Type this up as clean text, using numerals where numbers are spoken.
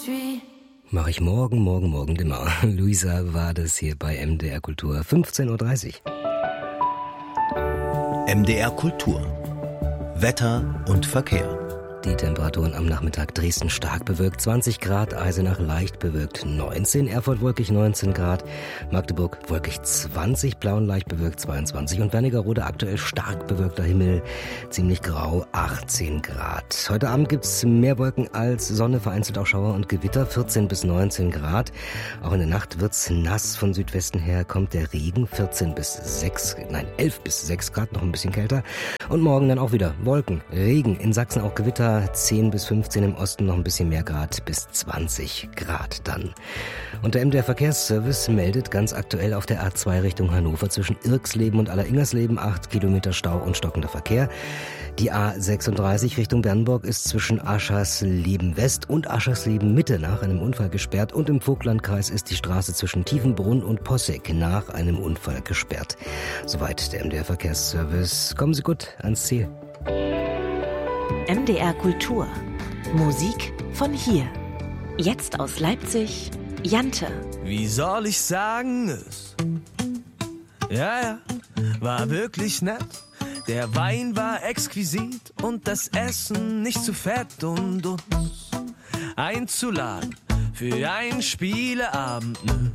Mache ich morgen immer. Luisa war das hier bei MDR Kultur, 15.30 Uhr. MDR Kultur. Wetter und Verkehr. Die Temperaturen am Nachmittag: Dresden stark bewölkt 20 Grad, Eisenach leicht bewölkt 19, Erfurt wolkig 19 Grad, Magdeburg wolkig 20, Plauen leicht bewölkt 22 und Wernigerode aktuell stark bewölkter Himmel, ziemlich grau 18 Grad. Heute Abend gibt's mehr Wolken als Sonne, vereinzelt auch Schauer und Gewitter, 14 bis 19 Grad. Auch in der Nacht wird's nass, von Südwesten her kommt der Regen, 11 bis 6 Grad, noch ein bisschen kälter. Und morgen dann auch wieder Wolken, Regen, in Sachsen auch Gewitter, 10 bis 15, im Osten noch ein bisschen mehr Grad, bis 20 Grad dann. Und der MDR Verkehrsservice meldet ganz aktuell auf der A2 Richtung Hannover zwischen Irxleben und Alleringgersleben 8 Kilometer Stau und stockender Verkehr. Die A36 Richtung Bernburg ist zwischen Aschersleben West und Aschersleben Mitte nach einem Unfall gesperrt und im Vogtlandkreis ist die Straße zwischen Tiefenbrunn und Posseck nach einem Unfall gesperrt. Soweit der MDR Verkehrsservice. Kommen Sie gut ans Ziel. MDR Kultur. Musik von hier. Jetzt aus Leipzig, Jante. Wie soll ich sagen es? Ja, war wirklich nett. Der Wein war exquisit und das Essen nicht zu fett, und uns einzuladen für einen Spieleabend,